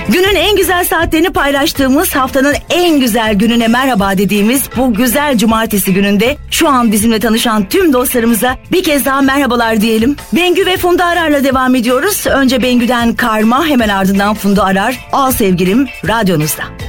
Günün en güzel saatlerini paylaştığımız, haftanın en güzel gününe merhaba dediğimiz bu güzel cumartesi gününde şu an bizimle tanışan tüm dostlarımıza bir kez daha merhabalar diyelim. Bengü ve Funda Arar'la devam ediyoruz. Önce Bengü'den Karma, hemen ardından Funda Arar. Al Sevgilim radyonuzda.